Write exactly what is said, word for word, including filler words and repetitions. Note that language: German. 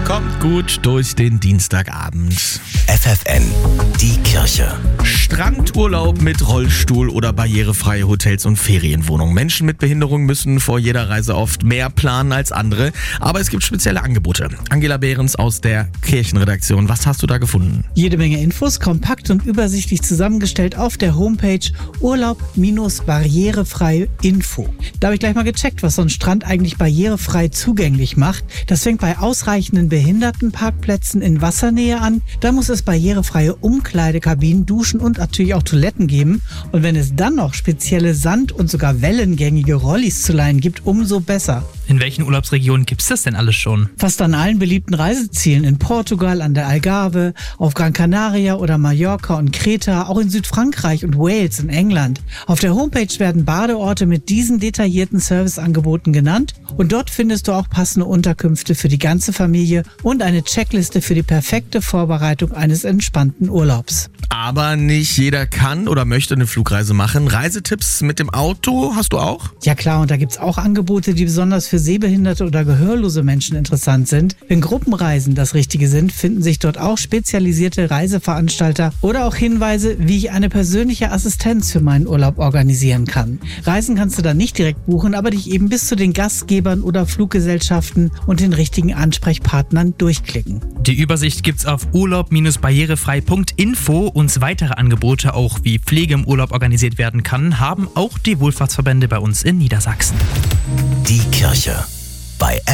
Kommt gut durch den Dienstagabend. F F N, die Kirche. Strandurlaub mit Rollstuhl oder barrierefreie Hotels und Ferienwohnungen. Menschen mit Behinderung müssen vor jeder Reise oft mehr planen als andere. Aber es gibt spezielle Angebote. Angela Behrens aus der Kirchenredaktion. Was hast du da gefunden? Jede Menge Infos, kompakt und übersichtlich zusammengestellt auf der Homepage Urlaub-barrierefrei Info. Da habe ich gleich mal gecheckt, was so ein Strand eigentlich barrierefrei zugänglich macht. Das fängt bei ausreichenden Behindertenparkplätzen in Wassernähe an. Da muss es barrierefreie Umkleidekabinen, Duschen und natürlich auch Toiletten geben. Und wenn es dann noch spezielle Sand- und sogar wellengängige Rollis zu leihen gibt, umso besser. In welchen Urlaubsregionen gibt's das denn alles schon? Fast an allen beliebten Reisezielen. In Portugal, an der Algarve, auf Gran Canaria oder Mallorca und Kreta, auch in Südfrankreich und Wales in England. Auf der Homepage werden Badeorte mit diesen detaillierten Serviceangeboten genannt und dort findest du auch passende Unterkünfte für die ganze Familie und eine Checkliste für die perfekte Vorbereitung eines entspannten Urlaubs. Aber nicht jeder kann oder möchte eine Flugreise machen. Reisetipps mit dem Auto hast du auch? Ja klar, und da gibt's auch Angebote, die besonders für sehbehinderte oder gehörlose Menschen interessant sind. Wenn Gruppenreisen das Richtige sind, finden sich dort auch spezialisierte Reiseveranstalter oder auch Hinweise, wie ich eine persönliche Assistenz für meinen Urlaub organisieren kann. Reisen kannst du dann nicht direkt buchen, aber dich eben bis zu den Gastgebern oder Fluggesellschaften und den richtigen Ansprechpartnern durchklicken. Die Übersicht gibt's auf urlaub-barrierefrei punkt info und weitere Angebote, auch wie Pflege im Urlaub organisiert werden kann, haben auch die Wohlfahrtsverbände bei uns in Niedersachsen. Die Kirche bei